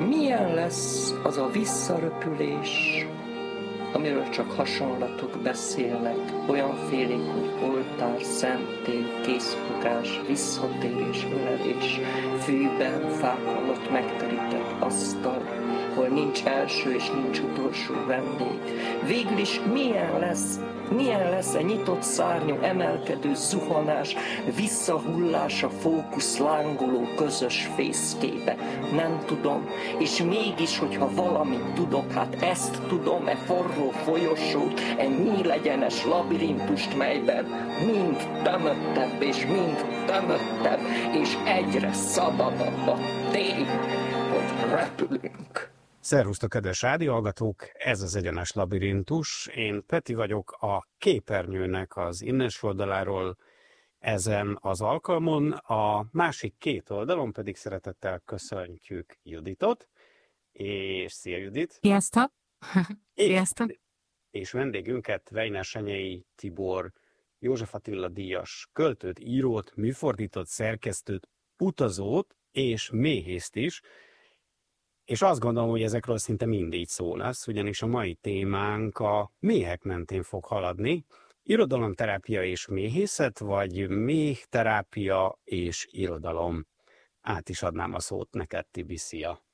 milyen lesz az a visszaröpülés, amiről csak hasonlatok beszélnek, olyan félék, hogy oltár, szentély, készfogás, visszatérés, ölelés, fűben, fák alatt megterített asztal, hol nincs első és nincs utolsó vendég. Végül is milyen lesz egy nyitott szárnyú, emelkedő zuhanás, visszahullás a fókusz lángoló közös fészkébe? Nem tudom, és mégis, hogyha valamit tudok, hát ezt tudom, forró folyosót, nyílegyenes labirintust, melyben mind tömöttebb és mind tömöttebb, és egyre szabadabb a tény, hogy repülünk. Szervusztok, kedves rádióhallgatók! Ez az Egyenes Labirintus. Én Peti vagyok, a képernyőnek az innes oldaláról ezen az alkalmon. A másik két oldalon pedig szeretettel köszöntjük Juditot. És szia, Judit! Sziasztok! Sziasztok! És vendégünket, Vejner-Senyei Tibor, József Attila díjas költőt, írót, műfordított, szerkesztőt, utazót és méhészt is. És azt gondolom, hogy ezekről szinte mindig szó lesz, ugyanis a mai témánk a méhek mentén fog haladni. Irodalomterápia és méhészet, vagy méhterápia és irodalom. Át is adnám a szót neked, Tibi, szia!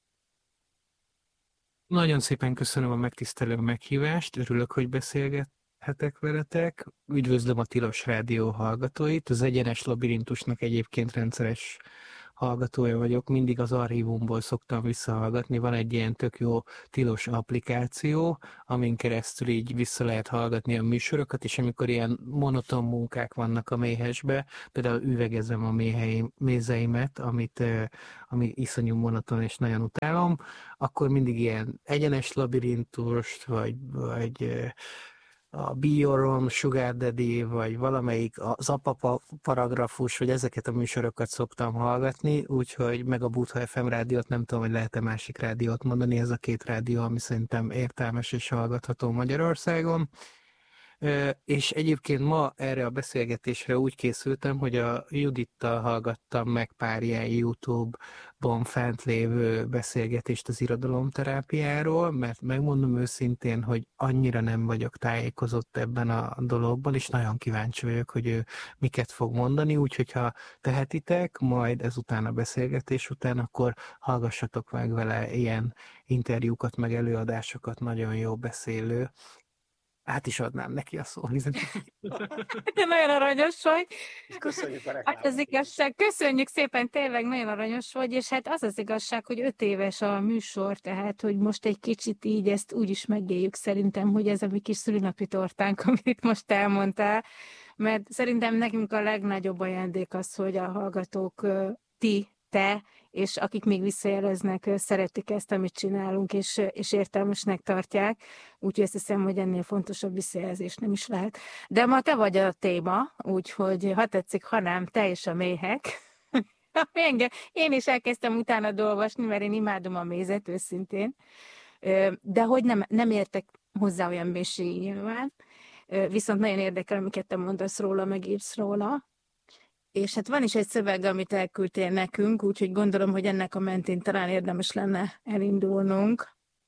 Nagyon szépen köszönöm a megtisztelő meghívást, örülök, hogy beszélgethetek veletek. Üdvözlöm a Tilos Rádió hallgatóit, az Egyenes Labirintusnak egyébként rendszeres hallgatója vagyok, mindig az archívumból szoktam visszahallgatni, van egy ilyen tök jó tilos applikáció, amin keresztül így vissza lehet hallgatni a műsorokat, és amikor ilyen monoton munkák vannak a méhesbe, például üvegezem a mézeimet, ami iszonyú monoton és nagyon utálom, akkor mindig ilyen egyenes labirintust, vagy a Be Your Own Sugar Daddy, vagy valamelyik az apa paragrafus, vagy ezeket a műsorokat szoktam hallgatni, úgyhogy meg a Butha FM rádiót, nem tudom, hogy lehet-e másik rádiót mondani, ez a két rádió, ami szerintem értelmes és hallgatható Magyarországon. És egyébként ma erre a beszélgetésre úgy készültem, hogy a Judittal hallgattam meg pár ilyen YouTube-ban fent lévő beszélgetést az irodalomterápiáról, mert megmondom őszintén, hogy annyira nem vagyok tájékozott ebben a dologban, és nagyon kíváncsi vagyok, hogy ő miket fog mondani, úgyhogy ha tehetitek, majd ezután a beszélgetés után, akkor hallgassatok meg vele ilyen interjúkat, meg előadásokat, nagyon jó beszélő. Át is adnám neki a szót. Nagyon aranyos vagy. Köszönjük a Hát az igazság, köszönjük szépen, tényleg nagyon aranyos vagy, és hát az az igazság, hogy 5 éves a műsor, tehát hogy most egy kicsit így ezt úgy is megéljük szerintem, hogy ez a mi kis szülinapi tortánk, amit most elmondtál, mert szerintem nekünk a legnagyobb ajándék az, hogy a hallgatók te, és akik még visszajeleznek, szeretik ezt, amit csinálunk, és értelmesnek tartják. Úgyhogy azt hiszem, hogy ennél fontosabb visszajelzés nem is lehet. De ma te vagy a téma, úgyhogy ha tetszik, ha nem, te és a méhek. Én is elkezdtem utána olvasni, mert én imádom a mézet őszintén. De hogy nem értek hozzá olyan mélységig nyilván. Viszont nagyon érdekel, amiket te mondasz róla, meg írsz róla. És hát van is egy szöveg, amit elküldtél nekünk, úgyhogy gondolom, hogy ennek a mentén talán érdemes lenne elindulnunk.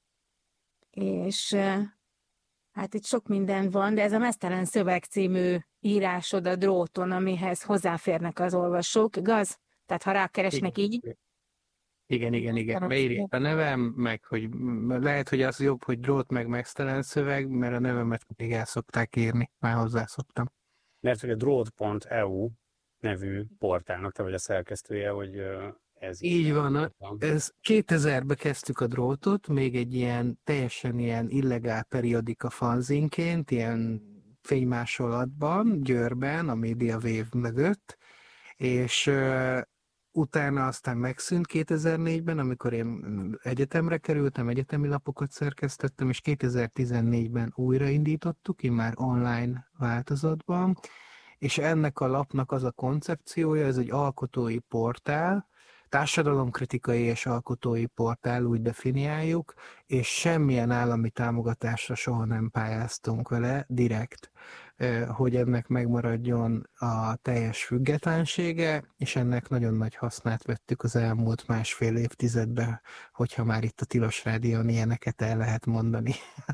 És hát itt sok minden van, de ez a Meztelen Szöveg című írásod a dróton, amihez hozzáférnek az olvasók, igaz? Tehát ha rákeresnek így. Igen. Beírják a nevem, meg hogy lehet, hogy az jobb, hogy drót meg Meztelen Szöveg, mert a nevemet még el szokták írni, már hozzászoktam. Mert hogy a drót.eu nevű portálnak, te vagy a szerkesztője, hogy ez így van. Ez 2000-ben kezdtük a drótot, még egy ilyen teljesen ilyen illegál periodika fanzinként, ilyen fénymásolatban, Győrben, a Media Wave mögött, és utána aztán megszűnt 2004-ben, amikor én egyetemre kerültem, egyetemi lapokat szerkesztettem, és 2014-ben újraindítottuk, immár online változatban, és ennek a lapnak az a koncepciója, ez egy alkotói portál, társadalomkritikai és alkotói portál, úgy definiáljuk, és semmilyen állami támogatásra soha nem pályáztunk vele direkt. hogy ennek megmaradjon a teljes függetlensége, és ennek nagyon nagy hasznát vettük az elmúlt másfél évtizedben, hogyha már itt a Tilos Rádión ilyeneket el lehet mondani.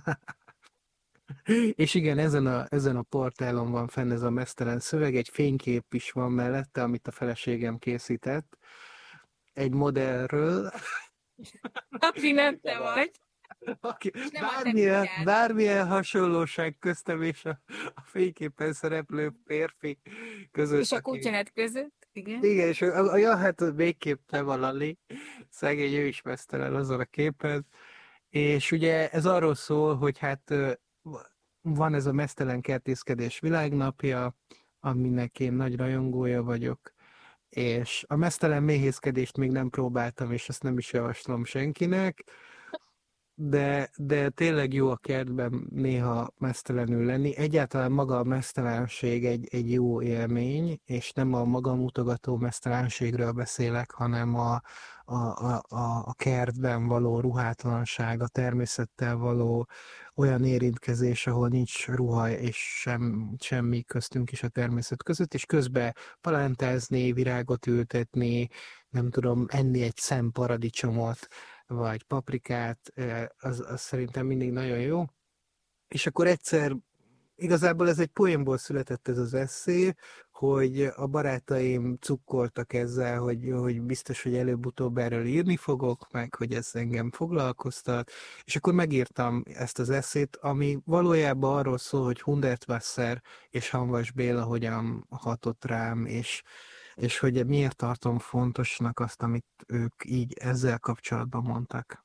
És igen, ezen a portálon van fenn ez a meztelen szöveg, egy fénykép is van mellette, amit a feleségem készített, egy modellről, Aki nem te vagy. aki nem a te bármilyen hasonlóság köztem és a fényképen szereplő férfi között. És a kutyád között, igen. Igen, és hát végképp te van Lali, szegény, ő is meztelen azon a képen. És ugye ez arról szól, hogy hát van ez a meztelen kertészkedés világnapja, aminek én nagy rajongója vagyok, és a meztelen méhészkedést még nem próbáltam, és ezt nem is javaslom senkinek, de tényleg jó a kertben néha meztelenül lenni. Egyáltalán maga a meztelenség egy jó élmény, és nem a magamutogató meztelenségről beszélek, hanem a kertben való ruhátlanság, a természettel való olyan érintkezés, ahol nincs ruha és semmi köztünk is a természet között, és közben palántázni, virágot ültetni, nem tudom, enni egy szemparadicsomot, vagy paprikát, az szerintem mindig nagyon jó. És akkor egyszer, igazából ez egy poénból született ez az esszé, hogy a barátaim cukkoltak ezzel, hogy biztos, hogy előbb-utóbb erről írni fogok, meg hogy ez engem foglalkoztat, és akkor megírtam ezt az esszét, ami valójában arról szól, hogy Hundertwasser és Hamvas Béla hogyan hatott rám, és hogy miért tartom fontosnak azt, amit ők így ezzel kapcsolatban mondtak.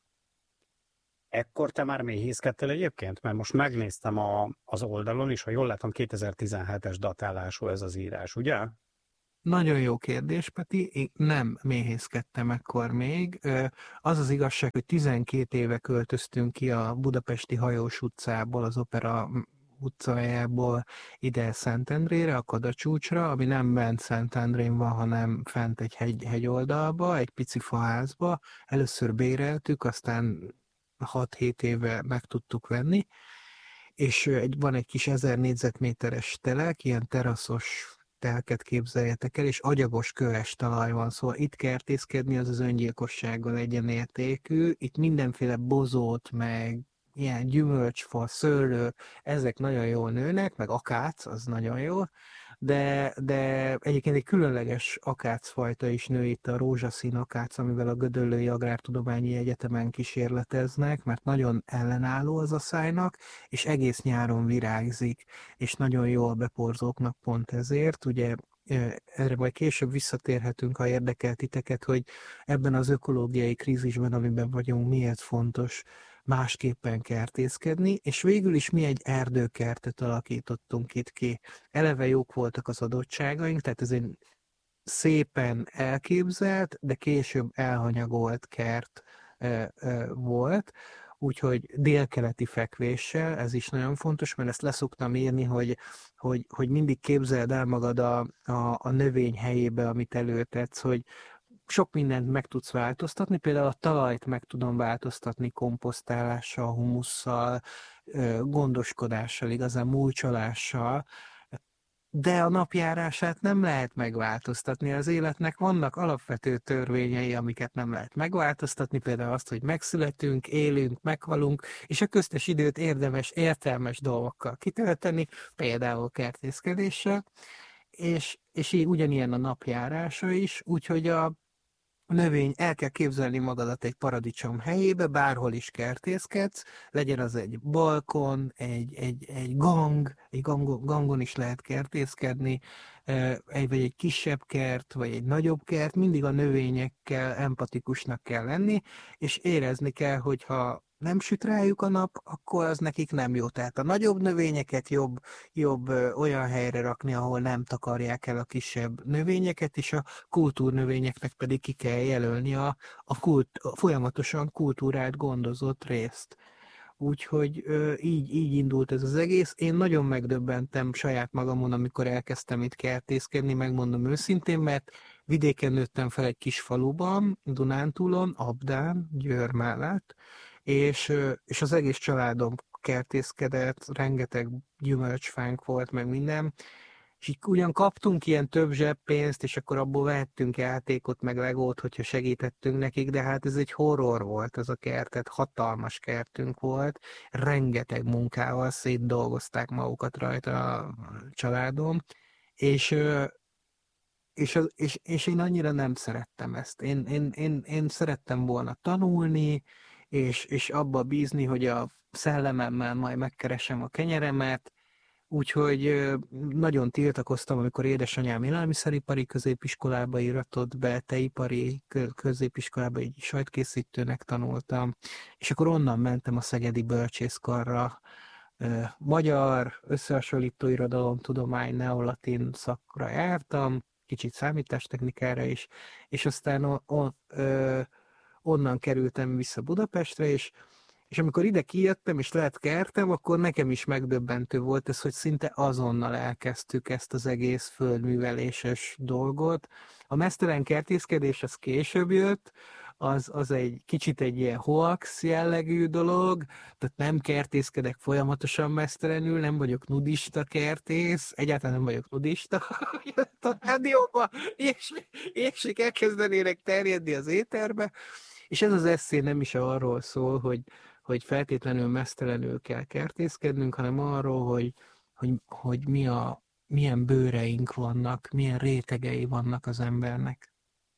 Ekkor te már méhészkedtél egyébként? Mert most megnéztem az oldalon is, ha jól látom, 2017-es datálású ez az írás, ugye? Nagyon jó kérdés, Peti. Én nem méhészkedtem ekkor még. Az az igazság, hogy 12 éve költöztünk ki a budapesti Hajós utcából, az Opera utcájából ide Szentendrére, a Kadacsúcsra, ami nem bent Szentendrén van, hanem fent egy hegyoldalba, egy pici faházba. Először béreltük, aztán 6-7 éve meg tudtuk venni, és van egy kis 1000 négyzetméteres telek, ilyen teraszos telket képzeljetek el, és agyagos köves talaj van, szóval itt kertészkedni az öngyilkossággal egyenértékű, itt mindenféle bozót, meg ilyen gyümölcsfa, szőlő, ezek nagyon jól nőnek, meg akác, az nagyon jó, de egyébként egy különleges akácfajta is nő itt, a rózsaszín akác, amivel a Gödöllői Agrártudományi Egyetemen kísérleteznek, mert nagyon ellenálló az a szájnak, és egész nyáron virágzik, és nagyon jól beporzóknak pont ezért, ugye erre majd később visszatérhetünk, ha érdekel titeket, hogy ebben az ökológiai krízisben, amiben vagyunk, miért fontos másképpen kertészkedni, és végül is mi egy erdőkertet alakítottunk itt ki. Eleve jók voltak az adottságaink, tehát ez egy szépen elképzelt, de később elhanyagolt kert volt, úgyhogy délkeleti fekvéssel, ez is nagyon fontos, mert ezt leszoktam írni, hogy mindig képzeld el magad a növény helyébe, amit előtetsz, hogy sok mindent meg tudsz változtatni, például a talajt meg tudom változtatni komposztálással, humusszal, gondoskodással, igazán múlcsolással, de a napjárását nem lehet megváltoztatni. Az életnek vannak alapvető törvényei, amiket nem lehet megváltoztatni, például azt, hogy megszületünk, élünk, meghalunk, és a köztes időt érdemes, értelmes dolgokkal kitölteni, például kertészkedéssel, és így ugyanilyen a napjárása is, úgyhogy a növény, el kell képzelni magadat egy paradicsom helyébe, bárhol is kertészkedsz, legyen az egy balkon, egy gangon is lehet kertészkedni, vagy egy kisebb kert, vagy egy nagyobb kert, mindig a növényekkel empatikusnak kell lenni, és érezni kell, hogyha nem süt rájuk a nap, akkor az nekik nem jó. Tehát a nagyobb növényeket jobb olyan helyre rakni, ahol nem takarják el a kisebb növényeket, és a kultúrnövényeknek pedig ki kell jelölni a folyamatosan kultúrált, gondozott részt. Úgyhogy így indult ez az egész. Én nagyon megdöbbentem saját magamon, amikor elkezdtem itt kertészkedni, megmondom őszintén, mert vidéken nőttem fel egy kis faluban, Dunántúlon, Abdán, Győr mellett, és az egész családom kertészkedett, rengeteg gyümölcsfánk volt, meg minden, és így ugyan kaptunk ilyen több zseppénzt, és akkor abból vehettünk játékot, meg legót, hogyha segítettünk nekik, de hát ez egy horror volt ez a kert, tehát hatalmas kertünk volt, rengeteg munkával szétdolgozták magukat rajta a családom, és és én annyira nem szerettem ezt. Én szerettem volna tanulni, és abba bízni, hogy a szellememmel majd megkeresem a kenyeremet, úgyhogy nagyon tiltakoztam, amikor édesanyám élelmiszeripari középiskolába íratott be, teipari középiskolába, így sajtkészítőnek tanultam, és akkor onnan mentem a Szegedi Bölcsészkarra, magyar, összehasonlító irodalomtudomány, neolatin szakra jártam, kicsit számítástechnikára is, és aztán onnan kerültem vissza Budapestre, és amikor ide kijöttem, és lett kertem, akkor nekem is megdöbbentő volt ez, hogy szinte azonnal elkezdtük ezt az egész földműveléses dolgot. A meztelen kertészkedés az később jött, az egy kicsit egy ilyen hoax jellegű dolog, tehát nem kertészkedek folyamatosan meztelenül, nem vagyok nudista kertész, egyáltalán nem vagyok nudista. A rádióban ilyesmik elkezdenének terjedni az éterbe, és ez az esszé nem is arról szól, hogy feltétlenül meztelenül kell kertészkednünk, hanem arról, hogy milyen bőreink vannak, milyen rétegei vannak az embernek.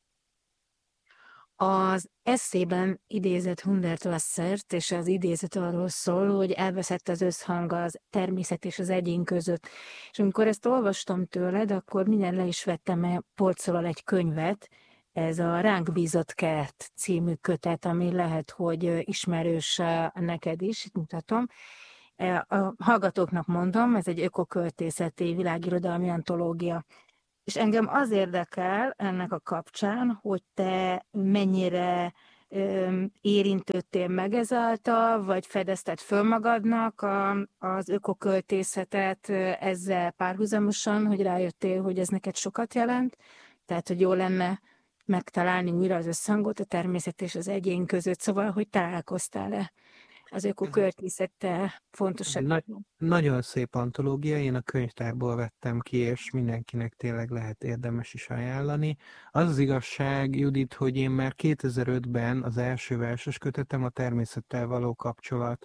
Az esszében idézett Hundertwassert, és az idézet arról szól, hogy elveszett az összhang az természet és az egyén között. És amikor ezt olvastam tőled, akkor minden le is vettem polcról egy könyvet, ez a Ránk bízott kert című kötet, ami lehet, hogy ismerős neked is, itt mutatom. A hallgatóknak mondom, ez egy ökoköltészeti világirodalmi antológia. És engem az érdekel ennek a kapcsán, hogy te mennyire érintődtél meg ezáltal, vagy fedezted föl magadnak az ökoköltészetet ezzel párhuzamosan, hogy rájöttél, hogy ez neked sokat jelent, tehát hogy jó lenne megtalálni újra az összhangot a természet és az egyén között, szóval, hogy találkoztál-e az ökoköltészettel fontosabb. Nagyon szép antológia, én a könyvtárból vettem ki, és mindenkinek tényleg lehet érdemes is ajánlani. Az igazság, Judit, hogy én már 2005-ben az első verses kötetem a természettel való kapcsolat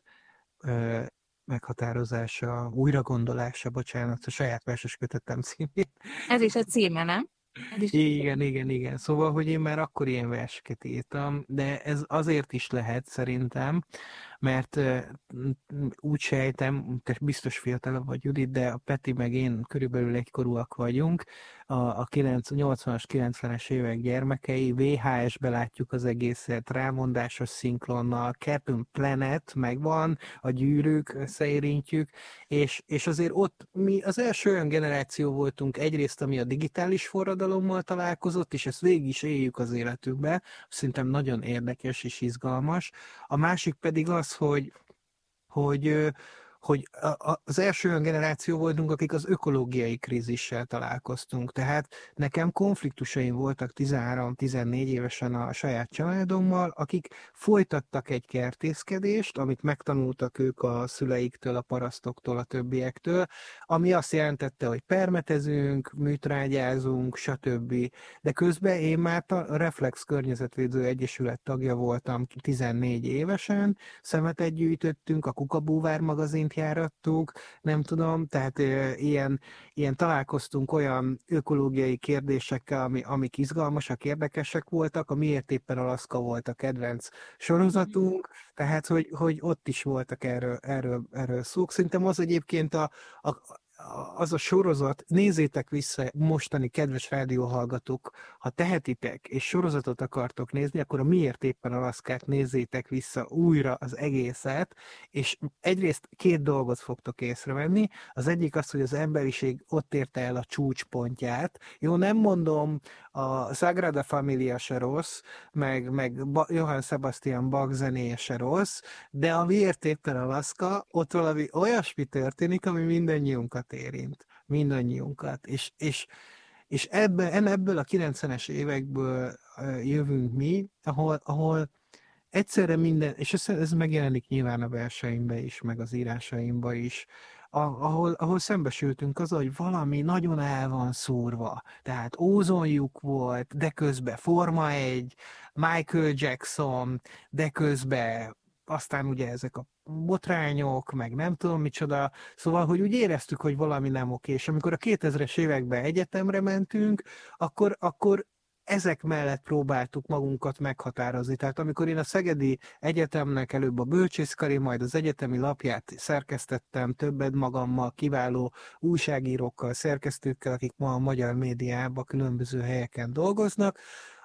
meghatározása, újragondolása, bocsánat, a saját verses kötetem címét. Ez is a címe, nem? Igen. Szóval, hogy én már akkor ilyen verseket írtam, de ez azért is lehet szerintem, mert úgy sejtem, te biztos fiatalabb vagy, Judit, de a Peti meg én körülbelül egykorúak vagyunk, a 80-as, 90-es évek gyermekei, VHS-be látjuk az egészet, rámondásos szinklonnal, Captain Planet megvan, a Gyűrűk összeérintjük, és azért ott mi az első olyan generáció voltunk egyrészt, ami a digitális forradalommal találkozott, és ezt végig is éljük az életükbe, szerintem nagyon érdekes és izgalmas. A másik pedig az, hogy az első olyan generáció voltunk, akik az ökológiai krízissel találkoztunk. Tehát nekem konfliktusaim voltak 13-14 évesen a saját családommal, akik folytattak egy kertészkedést, amit megtanultak ők a szüleiktől, a parasztoktól, a többiektől, ami azt jelentette, hogy permetezünk, műtrágyázunk, stb. De közben én már a Reflex Környezetvédő Egyesület tagja voltam 14 évesen, szemetet gyűjtöttünk, a Kukabúvár magazint járattuk, nem tudom, tehát ilyen találkoztunk olyan ökológiai kérdésekkel, amik izgalmasak, érdekesek voltak, a Miért éppen Alaszka volt a kedvenc sorozatunk, tehát hogy ott is voltak erről szók. Szerintem az egyébként az a sorozat, nézzétek vissza mostani kedves rádióhallgatók, ha tehetitek, és sorozatot akartok nézni, akkor a Miért éppen Alaszkát nézzétek vissza újra az egészet, és egyrészt két dolgot fogtok észrevenni. Az egyik az, hogy az emberiség ott érte el a csúcspontját. Jó, nem mondom, a Sagrada Familia se rossz, meg Johann Sebastian Bach zenéje se rossz, de a Miért éppen Alaszka, ott valami olyasmi történik, ami mindannyiunkat érint. Mindannyiunkat. És ebből a 90-es évekből jövünk mi, ahol egyszerre minden, és ez megjelenik nyilván a verseimben is, meg az írásaimban is, ahol szembesültünk az, hogy valami nagyon el van szúrva. Tehát ózonjuk volt, de közben Forma 1, Michael Jackson, de közben aztán ugye ezek a botrányok, meg nem tudom micsoda, szóval, hogy úgy éreztük, hogy valami nem oké, és amikor a 2000-es években egyetemre mentünk, akkor ezek mellett próbáltuk magunkat meghatározni. Tehát amikor én a Szegedi Egyetemnek előbb a bölcsészkari, majd az egyetemi lapját szerkesztettem, többet magammal, kiváló újságírókkal, szerkesztőkkel, akik ma a magyar médiában különböző helyeken dolgoznak,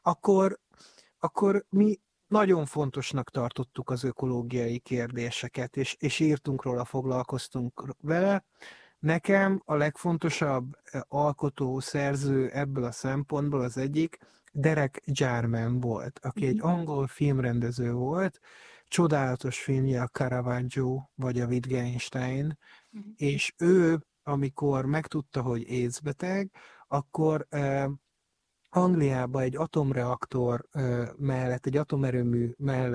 akkor mi nagyon fontosnak tartottuk az ökológiai kérdéseket, és írtunk róla, foglalkoztunk vele. Nekem a legfontosabb alkotó, szerző ebből a szempontból az egyik Derek Jarman volt, aki egy angol filmrendező volt, csodálatos filmje a Caravaggio vagy a Wittgenstein, és ő, amikor megtudta, hogy AIDS beteg, akkor Angliában egy atomreaktor mellett, egy atomerőmű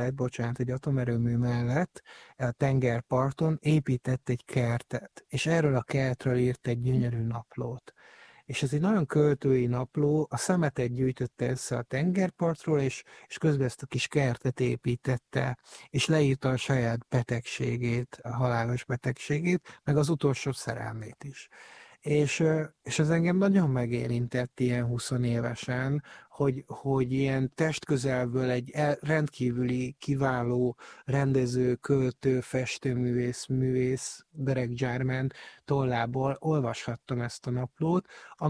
mellett a tengerparton épített egy kertet, és erről a kertről írt egy gyönyörű naplót. És ez egy nagyon költői napló, a szemetet gyűjtötte össze a tengerpartról, és közben ezt a kis kertet építette, és leírta a saját betegségét, a halálos betegségét, meg az utolsó szerelmét is. És ez engem nagyon megérintett ilyen 20 évesen, hogy ilyen testközelből egy rendkívüli, kiváló rendező, költő, festőművész, Derek Jarman tollából olvashattam ezt a naplót,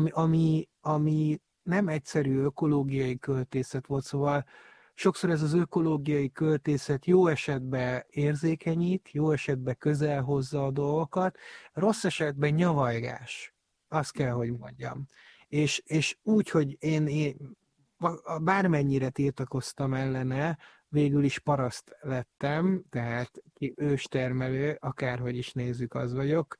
ami nem egyszerű ökológiai költészet volt, szóval sokszor ez az ökológiai költészet jó esetben érzékenyít, jó esetben közel hozza a dolgokat, rossz esetben nyavajgás, azt kell, hogy mondjam. És úgy, hogy én bármennyire tiltakoztam ellene, végül is paraszt lettem, tehát őstermelő, akárhogy is nézzük, az vagyok.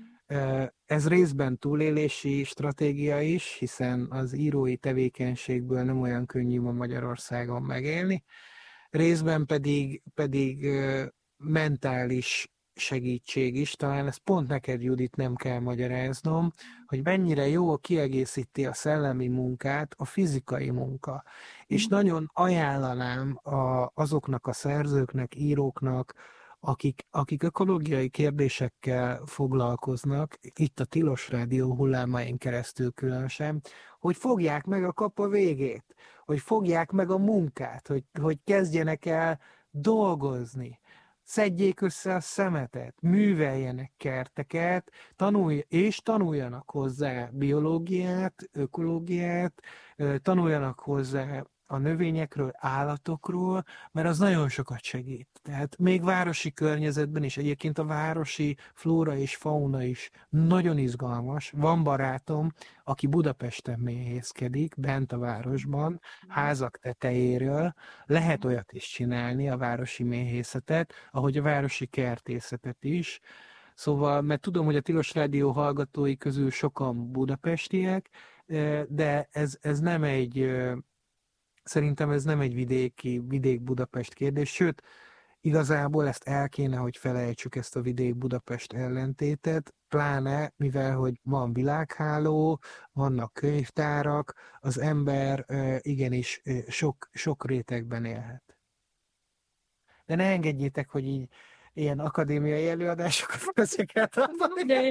Ez részben túlélési stratégia is, hiszen az írói tevékenységből nem olyan könnyű ma Magyarországon megélni, részben pedig mentális segítség is, talán ezt pont neked, Judit, nem kell magyaráznom, hogy mennyire jó kiegészíti a szellemi munkát a fizikai munka. És nagyon ajánlanám azoknak a szerzőknek, íróknak, akik ökológiai kérdésekkel foglalkoznak, itt a Tilos Rádió hullámain keresztül különösen, hogy fogják meg a kapa végét, hogy fogják meg a munkát, hogy kezdjenek el dolgozni, szedjék össze a szemetet, műveljenek kerteket, tanuljanak hozzá biológiát, ökológiát, tanuljanak hozzá a növényekről, állatokról, mert az nagyon sokat segít. Tehát még városi környezetben is, egyébként a városi flóra és fauna is nagyon izgalmas. Van barátom, aki Budapesten méhészkedik, bent a városban, házak tetejéről. Lehet olyat is csinálni, a városi méhészetet, ahogy a városi kertészetet is. Szóval, mert tudom, hogy a Tilos Rádió hallgatói közül sokan budapestiek, de ez nem egy... Szerintem ez nem egy vidék-Budapest kérdés, sőt, igazából ezt el kéne, hogy felejtsük, ezt a vidék-Budapest ellentétet, pláne mivel, hogy van világháló, vannak könyvtárak, az ember igenis sok rétegben élhet. De ne engedjétek, hogy így ilyen akadémiai előadásokat ezeket adani.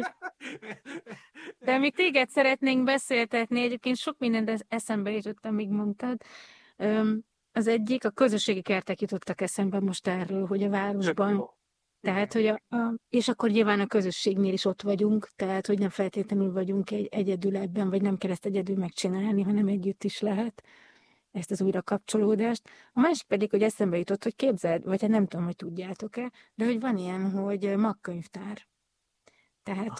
De mi téged szeretnénk beszéltetni, egyébként sok mindent eszembe jutott, amíg mondtad. Az egyik, a közösségi kertek jutottak eszembe most erről, hogy a városban, tehát, hogy és akkor nyilván a közösségnél is ott vagyunk, tehát, hogy nem feltétlenül vagyunk egyedül ebben, vagy nem kell ezt egyedül megcsinálni, hanem együtt is lehet ezt az újrakapcsolódást. A másik pedig, hogy eszembe jutott, hogy képzeld, vagy hát nem tudom, hogy tudjátok-e, de hogy van ilyen, hogy magkönyvtár. Tehát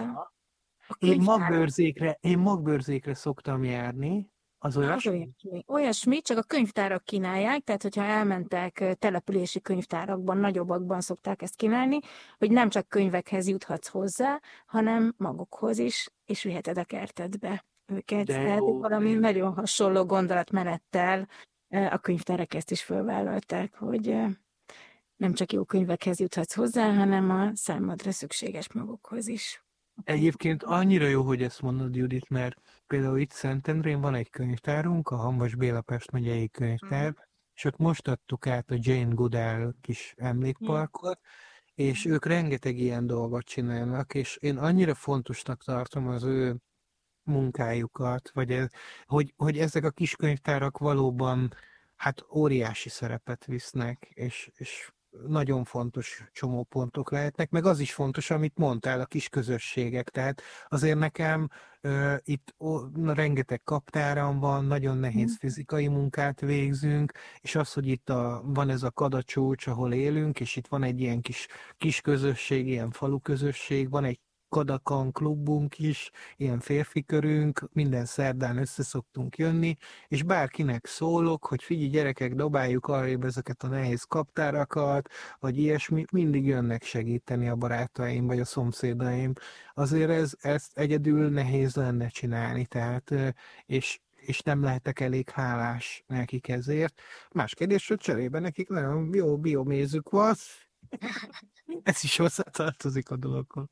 Én magbőrzékre szoktam járni, az olyasmi, csak a könyvtárak kínálják, tehát hogyha elmentek települési könyvtárakban, nagyobbakban szokták ezt kínálni, hogy nem csak könyvekhez juthatsz hozzá, hanem magukhoz is, és viheted a kertedbe őket. Tehát valami nagyon hasonló gondolatmenettel a könyvtárak ezt is fölvállalták, hogy nem csak jó könyvekhez juthatsz hozzá, hanem a számodra szükséges magukhoz is. Egyébként annyira jó, hogy ezt mondod, Judit, mert például itt Szentendrén van egy könyvtárunk, a Hamvas Béla Pest megyei könyvtár, és ott most adtuk át a Jane Goodall kis emlékparkot, és ők rengeteg ilyen dolgot csinálnak, és én annyira fontosnak tartom az ő munkájukat, hogy ezek a kis könyvtárak valóban hát óriási szerepet visznek, és nagyon fontos csomópontok lehetnek, meg az is fontos, amit mondtál, a kis közösségek, tehát azért nekem itt rengeteg kaptáram van, nagyon nehéz fizikai munkát végzünk, és az, hogy itt van ez a Kadacsúcs, ahol élünk, és itt van egy ilyen kis közösség, ilyen falu közösség, van egy Kadakan klubunk is, ilyen férfi körünk, minden szerdán össze szoktunk jönni, és bárkinek szólok, hogy figyelj gyerekek, dobáljuk arrébb ezeket a nehéz kaptárakat, vagy ilyesmi, mindig jönnek segíteni a barátaim, vagy a szomszédaim. Azért ezt egyedül nehéz lenne csinálni, tehát, és nem lehetek elég hálás nekik ezért. Más kérdés, hogy cserébe nekik nagyon jó biomézük van, ez is hozzátartozik a dologhoz.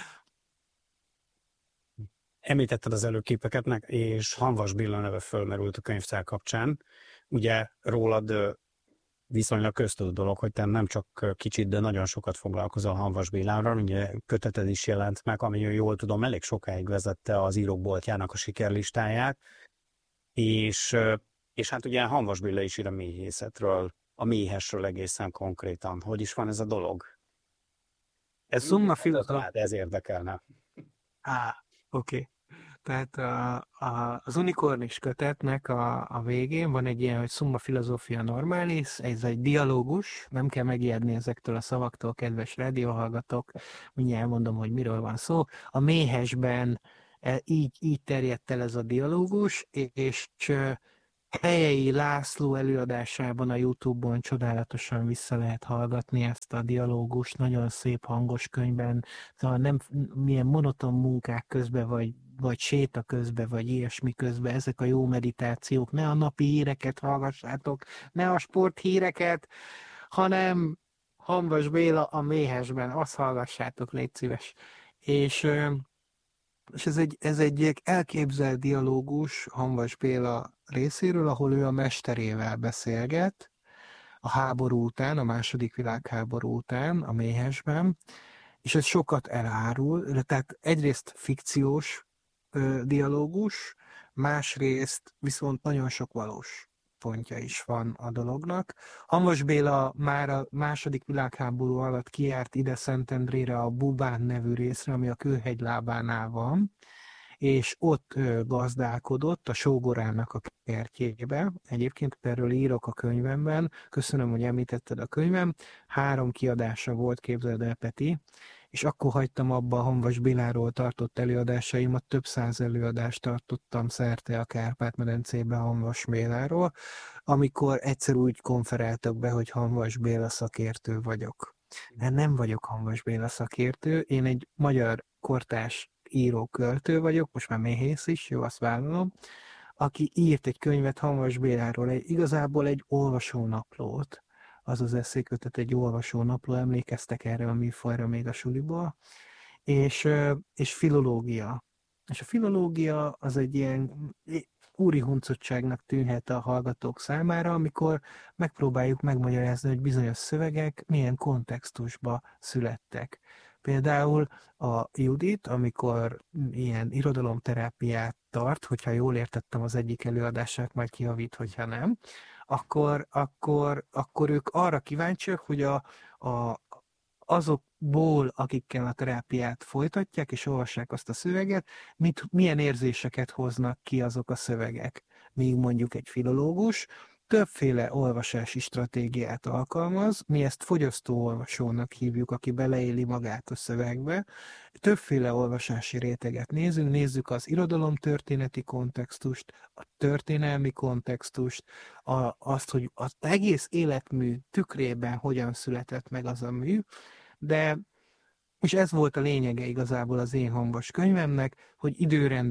Említetted az előképeket, és Hamvas Béla neve fölmerült a könyvtár kapcsán. Ugye rólad viszonylag köztudott dolog, hogy te nem csak kicsit, de nagyon sokat foglalkozol Hamvas Bélával. Ugye köteted is jelent meg, ami jól tudom, elég sokáig vezette az írók boltjának a sikerlistáját, és hát ugye Hamvas Béla is ír a méhészetről, a méhesről egészen konkrétan. Hogy is van ez a dolog? Ez érdekelne. Oké. Tehát az unikornis kötetnek a végén van egy ilyen, hogy Summa Philosophia Normalis, ez egy dialógus, nem kell megijedni ezektől a szavaktól, kedves rádióhallgatók, mindjárt elmondom, hogy miről van szó. A méhesben így terjedt el ez a dialógus, és Helyei László előadásában a YouTube-on csodálatosan vissza lehet hallgatni ezt a dialógust, nagyon szép hangos könyvben, szóval nem milyen monoton munkák közben, vagy séta közben, vagy ilyesmi közben, ezek a jó meditációk, ne a napi híreket hallgassátok, ne a sporthíreket, hanem Hamvas Béla a méhesben, azt hallgassátok, légy szíves. És ez egy elképzelt dialógus Hamvas Béla részéről, ahol ő a mesterével beszélget a háború után, a második világháború után, a méhesben, és ez sokat elárul, tehát egyrészt fikciós dialógus, másrészt viszont nagyon sok valós pontja is van a dolognak. Hamvas Béla már a második világháború alatt kijárt ide Szentendrére a Bubán nevű részre, ami a Kőhegylábánál van, és ott gazdálkodott a sógorának a kertjébe. Egyébként erről írok a könyvemben, köszönöm, hogy említetted a könyvem, 3 kiadása volt, képzeld el, Peti, és akkor hagytam abba a Hamvas Béláról tartott előadásaimat, több 100 előadást tartottam szerte a Kárpát-medencébe Hamvas Béláról, amikor egyszer úgy konferáltak be, hogy Hamvas Béla szakértő vagyok. Nem vagyok Hamvas Béla szakértő, én egy magyar kortárs író-költő vagyok, most már méhész is, jó, azt vállalom, aki írt egy könyvet Hamvas Béláról, igazából egy olvasónaplót, az az eszékötet egy olvasónapló, emlékeztek erre a műfajra még a suliból, és filológia. És a filológia az egy ilyen úri huncottságnak tűnhet a hallgatók számára, amikor megpróbáljuk megmagyarázni, hogy bizonyos szövegek milyen kontextusba születtek. Például a Judit, amikor ilyen irodalomterápiát tart, hogyha jól értettem az egyik előadását, majd kijavít, hogyha nem, akkor ők arra kíváncsiak, hogy azokból, akikkel a terápiát folytatják, és olvassák azt a szöveget, milyen érzéseket hoznak ki azok a szövegek. Míg mondjuk egy filológus többféle olvasási stratégiát alkalmaz, mi ezt fogyasztó-olvasónak hívjuk, aki beleéli magát a szövegbe. Többféle olvasási réteget nézzük az irodalomtörténeti kontextust, a történelmi kontextust, azt, hogy az egész életmű tükrében hogyan született meg az a mű, és ez volt a lényege igazából az én Hamvas könyvemnek, hogy időrendben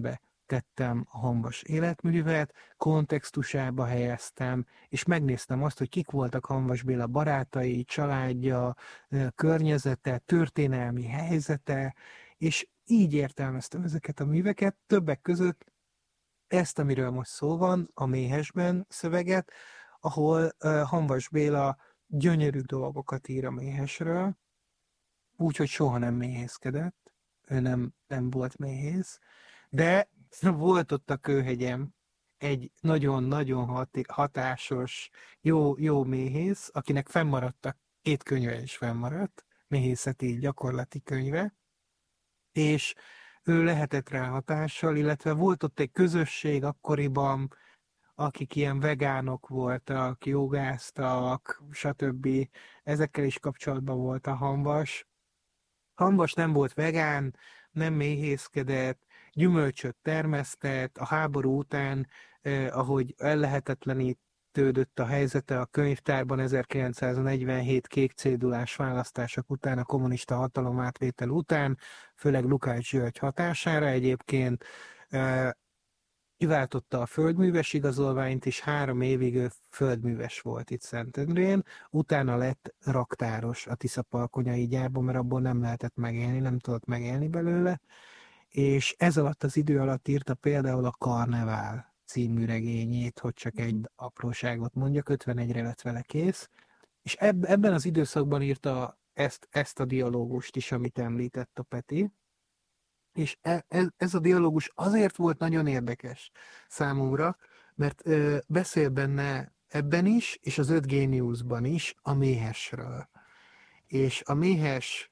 tettem a Hamvas életművet, kontextusába helyeztem, és megnéztem azt, hogy kik voltak Hamvas Béla barátai, családja, környezete, történelmi helyzete, és így értelmeztem ezeket a műveket, többek között ezt, amiről most szó van, a Méhesben szöveget, ahol Hamvas Béla gyönyörű dolgokat ír a méhesről, úgyhogy soha nem méhészkedett, ő nem volt méhész, de volt ott a Kőhegyem egy nagyon-nagyon hatásos, jó méhész, akinek fennmaradtak, 2 könyve is fennmaradt, méhészeti gyakorlati könyve, és ő lehetett rá hatással, illetve volt ott egy közösség akkoriban, akik ilyen vegánok voltak, jogáztak, stb. Ezekkel is kapcsolatban volt a Hamvas. Hamvas nem volt vegán, nem méhészkedett, gyümölcsöt termesztett, a háború után, ahogy ellehetetlenítődött a helyzete a könyvtárban 1947 kék cédulás választások után, a kommunista hatalomátvétel után, főleg Lukács György hatására egyébként, kiváltotta a földműves igazolványt, és 3 évig ő földműves volt itt Szentendrén, utána lett raktáros a Tiszapalkonyai gyárban, mert abból nem lehetett megélni, nem tudott megélni belőle, és ez alatt az idő alatt írta például a Karnevál című regényét, hogy csak egy apróságot mondjak, 51-re lett vele kész, és ebben az időszakban írta ezt a dialógust is, amit említett a Peti, és ez a dialógus azért volt nagyon érdekes számomra, mert beszél benne ebben is, és az 5 géniuszban is a méhesről. És a méhes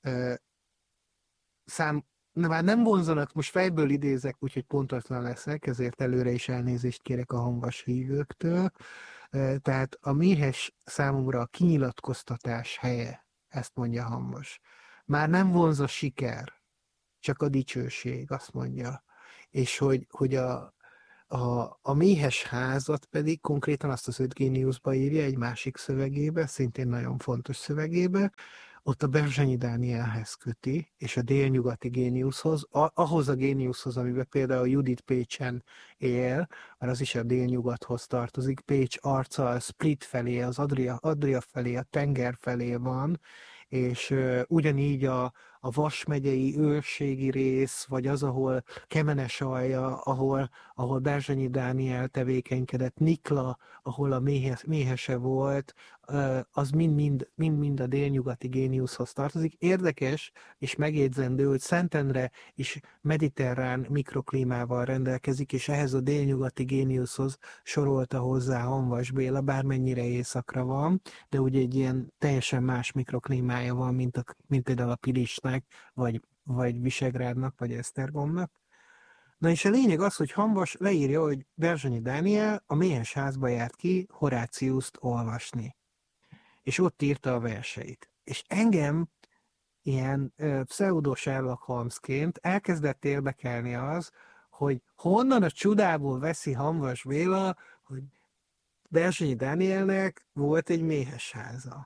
már nem vonzanak, most fejből idézek, úgyhogy pontatlan leszek, ezért előre is elnézést kérek a Hamvas hívőktől. Tehát a méhes számomra a kinyilatkoztatás helye, ezt mondja Hamvas. Már nem vonz a siker, csak a dicsőség, azt mondja. És hogy a méhes házat pedig konkrétan azt az 5 géniuszba írja egy másik szövegébe, szintén nagyon fontos szövegébe, ott a Berzsenyi Dánielhez köti, és a délnyugati géniuszhoz, ahhoz a géniuszhoz, amiben például Judith Pécsen él, mert az is a délnyugathoz tartozik, Pécs arca a Split felé, az Adria felé, a tenger felé van, és ugyanígy a Vas megyei őrségi rész, vagy az, ahol Kemenesalja, ahol Berzsenyi Dániel tevékenykedett, Nikla, ahol a méhese volt, az mind a délnyugati géniuszhoz tartozik. Érdekes és megjegyzendő, hogy Szentendre is mediterrán mikroklímával rendelkezik, és ehhez a délnyugati géniuszhoz sorolta hozzá Hamvas Béla, bármennyire északra van, de ugye egy ilyen teljesen más mikroklímája van, mint például a Pilisnek, vagy Visegrádnak, vagy Esztergomnak. Na és a lényeg az, hogy Hamvas leírja, hogy Berzsenyi Dániel a méhes házba járt ki Horáciuszt olvasni. És ott írta a verseit. És engem ilyen pseudo Sherlock Holmesként elkezdett érdekelni az, hogy honnan a csodából veszi Hamvas Béla, hogy Berzsenyi Dánielnek volt egy méhes háza.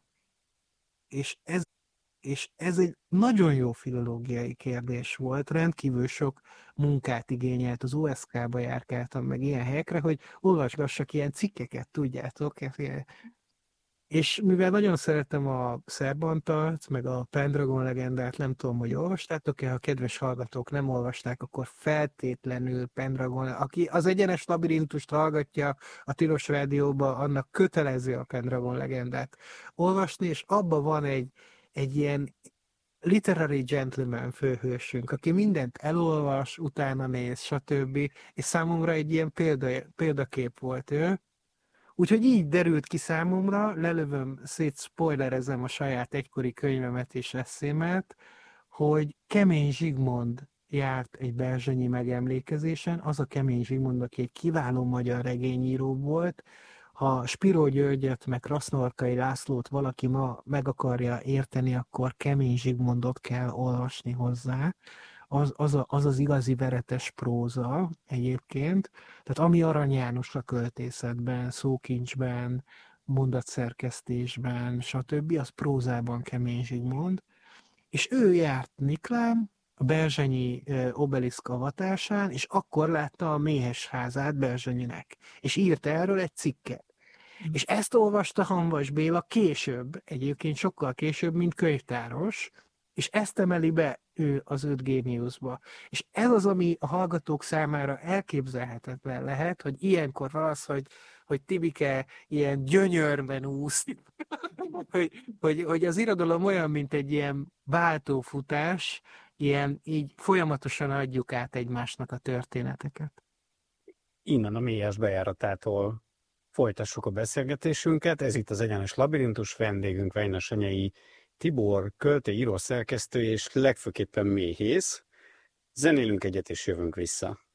És ez egy nagyon jó filológiai kérdés volt, rendkívül sok munkát igényelt, az OSK-ba járkáltam meg ilyen helyekre, hogy olvasgassak ilyen cikkeket, tudjátok? És mivel nagyon szeretem a Szerbantalt, meg a Pendragon legendát, nem tudom, hogy olvastátok-e, ha kedves hallgatók nem olvasták, akkor feltétlenül Pendragon, aki az Egyenes Labirintust hallgatja a Tilos Rádióba, annak kötelező a Pendragon legendát olvasni, és abban van egy ilyen literary gentleman főhősünk, aki mindent elolvas, utána néz, stb. És számomra egy ilyen példakép volt ő. Úgyhogy így derült ki számomra, lelövöm, spoilerezem a saját egykori könyvemet és eszémet, hogy Kemény Zsigmond járt egy berzsenyi megemlékezésen, az a Kemény Zsigmond, aki egy kiváló magyar regényíró volt. Ha Spiró Györgyet meg Krasznorkai Lászlót valaki ma meg akarja érteni, akkor Kemény Zsigmondot kell olvasni hozzá. Az igazi veretes próza egyébként, tehát ami Arany János a költészetben, szókincsben, mondatszerkesztésben, stb., az prózában Kemény Zsigmond, és ő járt Niklán, a Berzsenyi obeliszk avatásán, és akkor látta a méhes házát Berzsenyinek, és írt erről egy cikket. És ezt olvasta Hamvas Béla később, egyébként sokkal később, mint könyvtáros, és ezt emeli be ő az 5 géniuszba. És ez az, ami a hallgatók számára elképzelhetetlen lehet, hogy ilyenkor van az, hogy Tibike ilyen gyönyörben úsz, hogy az irodalom olyan, mint egy ilyen váltófutás, ilyen így folyamatosan adjuk át egymásnak a történeteket. Innen a mélyes bejáratától folytassuk a beszélgetésünket. Ez itt az Egyenes Labirintus, vendégünk Vejnasenyei Tibor, költő, író, szerkesztő és legfőképpen méhész. Zenélünk egyet és jövünk vissza.